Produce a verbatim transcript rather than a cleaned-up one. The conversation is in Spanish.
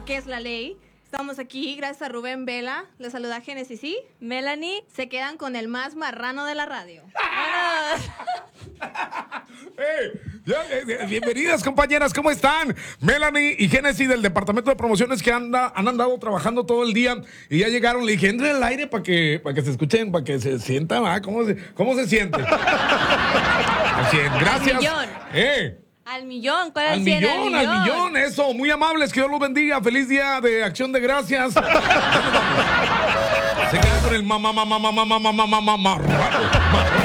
porque es la ley. Estamos aquí gracias a Rubén Vela. Le saluda Génesis y Melanie. Se quedan con el más marrano de la radio. Hey, ya, eh, bienvenidas, compañeras, ¿cómo están? Melanie y Génesis del departamento de promociones que anda, han andado trabajando todo el día y ya llegaron. Le dije, entre al aire para que, para que se escuchen, para que se sientan. ¿Ah? ¿Cómo, se, ¿Cómo se siente? Así es, gracias. Al millón. Eh. Al millón, ¿cuál es Al el cien? millón, al millón, eso. Muy amables, que Dios los bendiga. Feliz día de Acción de Gracias. Se queda con el mamá, mamá, mamá, mamá, mamá, mamá, mamá.